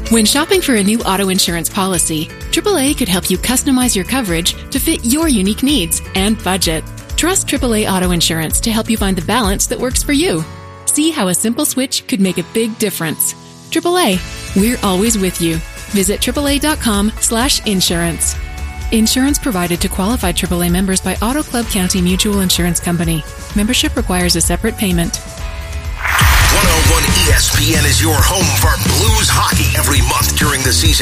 When shopping for a new auto insurance policy, AAA could help you customize your coverage to fit your unique needs and budget. Trust AAA Auto Insurance to help you find the balance that works for you. See how a simple switch could make a big difference. AAA, we're always with you. Visit AAA.com/insurance. Insurance provided to qualified AAA members by Auto Club County Mutual Insurance Company. Membership requires a separate payment. 101 ESPN is your home for Blues hockey every month during the season.